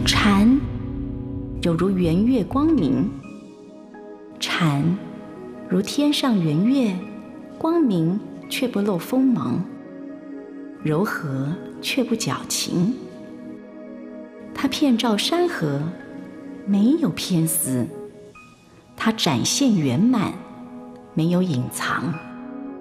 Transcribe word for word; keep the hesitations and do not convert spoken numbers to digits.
禅有如圆月光明，禅如天上圆月，光明却不露锋芒，柔和却不矫情。它遍照山河，没有偏私；它展现圆满，没有隐藏。